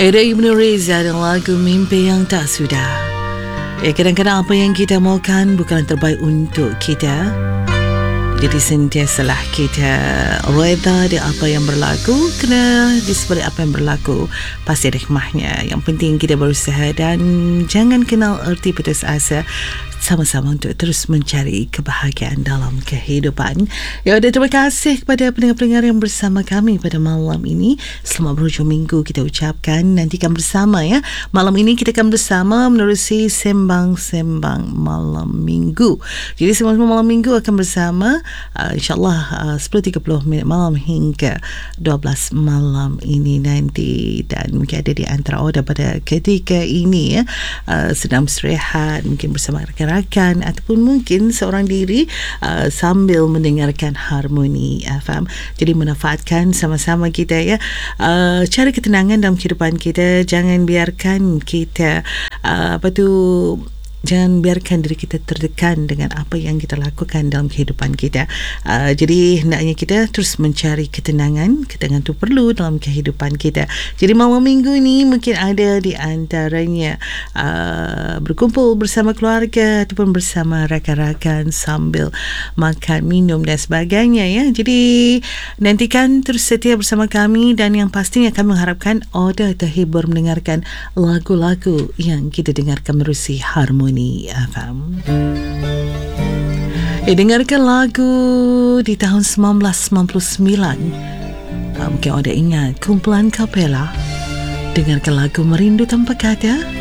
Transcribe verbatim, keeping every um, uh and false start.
Ada Ibnu Reza dan lagu Mimpi Yang Tak Sudah. Ya, kadang-kadang apa yang kita mahukan bukan yang terbaik untuk kita. Jadi sentiasalah kita reda di apa yang berlaku, kerana di sebalik apa yang berlaku pasti ada hikmahnya. Yang penting kita berusaha dan jangan kenal erti putus asa, sama-sama untuk terus mencari kebahagiaan dalam kehidupan. Ya, dan terima kasih kepada pendengar-pendengar yang bersama kami pada malam ini. Selamat berhujung minggu kita ucapkan. Nantikan bersama ya. Malam ini kita akan bersama menerusi Sembang-Sembang Malam Minggu. Jadi Sembang-Sembang Malam Minggu akan bersama uh, insyaAllah uh, sepuluh tiga puluh minit malam hingga dua belas malam ini nanti. Dan mungkin ada di antara anda pada ketika ini ya, uh, sedang beristirahat, mungkin bersama rakan rakan ataupun mungkin seorang diri uh, sambil mendengarkan Harmoni F M. Jadi manfaatkan sama-sama kita ya, uh, cari ketenangan dalam kehidupan kita. Jangan biarkan kita uh, apa tu jangan biarkan diri kita tertekan dengan apa yang kita lakukan dalam kehidupan kita. Uh, jadi hendaknya kita terus mencari ketenangan. Ketenangan itu perlu dalam kehidupan kita. Jadi malam minggu ni mungkin ada di antaranya uh, berkumpul bersama keluarga ataupun bersama rakan-rakan sambil makan, minum dan sebagainya ya. Jadi nantikan terus setia bersama kami, dan yang pastinya kami mengharapkan anda terhibur mendengarkan lagu-lagu yang kita dengarkan menerusi Harmoni F M. Eh, dengarkan lagu di tahun sembilan belas sembilan puluh sembilan. Mungkin anda ingat kumpulan Kapela. Dengarkan lagu Merindu Tanpa Kata.